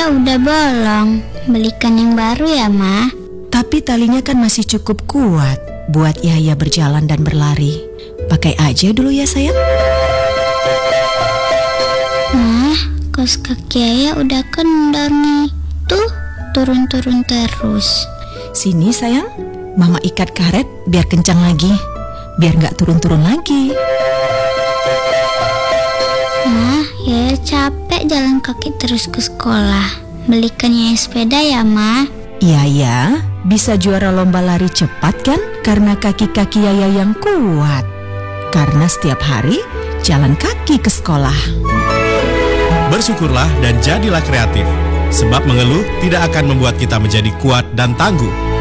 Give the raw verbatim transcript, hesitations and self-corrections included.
Yaya udah bolong. Belikan yang baru ya, Ma. Tapi talinya kan masih cukup kuat buat Yaya berjalan dan berlari. Pakai aja dulu ya sayang. Ma, kaos kaki Yaya udah kendor nih. Tuh, turun-turun terus. Sini sayang, Mama ikat karet biar kencang lagi, biar gak turun-turun lagi. Ma, Yaya capek jalan kaki terus ke sekolah. Belikan Yaya sepeda ya, Ma. Iya ya, bisa juara lomba lari cepat kan? Karena kaki-kaki Yaya yang kuat. Karena setiap hari jalan kaki ke sekolah. Bersyukurlah dan jadilah kreatif, sebab mengeluh tidak akan membuat kita menjadi kuat dan tangguh.